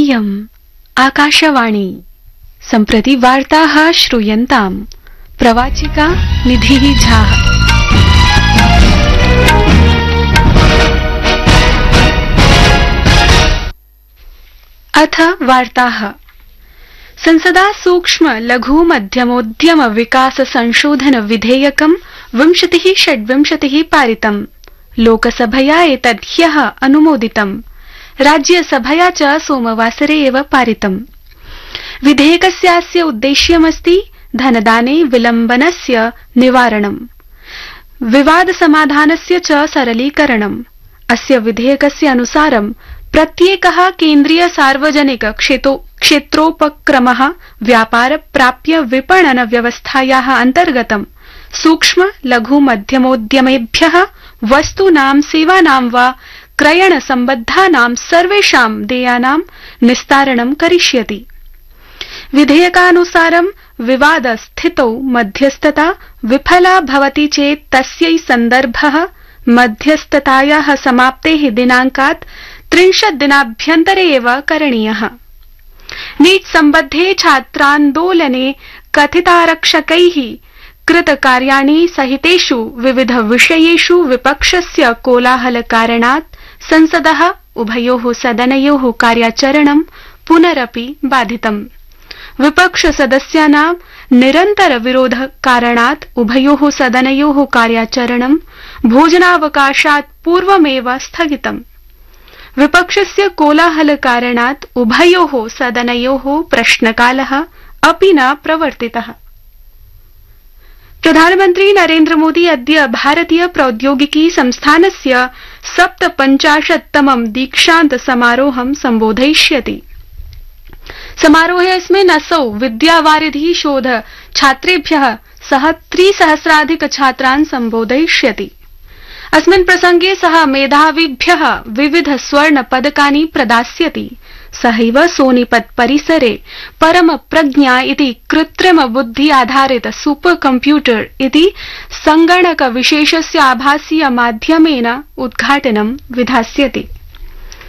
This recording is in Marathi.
इयम् आकाशवाणी सम्प्रति वार्ताः श्रूयन्ताम्। प्रवाचिका निधिः झा। अथ वार्ताः। संसदा सूक्ष्म लघु मध्यमोद्यम विकास संशोधन विधेयकं 2026 पारितम्। लोकसभया एतद् ह्यः अनुमोदितम्। राज्यसभया च सोमवासरे एव पारितम्। विधेयकस्यास्य उद्देश्यमस्ति धनदाने विलम्बनस्य निवारणम्, विवाद समाधानस्य च सरलीकरणम्। अस्य विधेयकस्य अनुसारं प्रत्येकः केन्द्रीय सार्वजनिक क्षेत्रोपक्रमः व्यापार प्राप्य विपणन व्यवस्थायाः अन्तर्गतं सूक्ष्म लघु मध्यमोद्यमेभ्यः वस्तूनां सेवानां वा क्रयण सम्बद्धानां सर्वेषां देयानां निस्तारणं करिष्यति। विधेयकानुसारं विवाद स्थितौ मध्यस्थता विफला भवति चेत् तस्यै सन्दर्भः मध्यस्थतायाः समाप्तेः दिनाङ्कात् 30 दिनाभ्यन्तरे एव करणीयः। नीट् सम्बद्धे छात्रान्दोलने कथितारक्षकैः कृतकार्याणि सहितेषु विविध विषयेषु विपक्षस्य कोलाहलकारणात् संसदः उभयोः सदनयोः कार्याचरणं पुनरपि बाधितम्। विपक्षसदस्यानां निरन्तर विरोधकारणात् उभयोः सदनयोः कार्याचरणं भोजनावकाशात् पूर्वमेव स्थगितम्। विपक्षस्य कोलाहलकारणात् उभयोः सदनयोः प्रश्नकालः अपि न प्रवर्तितः। प्रधानमन्त्री नरेन्द्र मोदी अद्य भारतीय प्रौद्योगिकी संस्थानस्य 57तमं दीक्षान्त समारोहं सम्बोधयिष्यति। समारोहेऽस्मिन् असौ विद्यावारिधि शोध छात्रेभ्यः सह 3000 छात्रान् सम्बोधयिष्यति। अस्मिन् प्रसंगे सः मेधाविभ्यः विविध स्वर्ण पदकानि प्रदास्यति। सहैव सोनीपत परिसरे परम प्रज्ञा इति कृत्रिम बुद्धि आधारित सुपर कंप्यूटर इति संगणक विशेषस्य आभासीय माध्यमेन उद्घाटनं विधास्यति।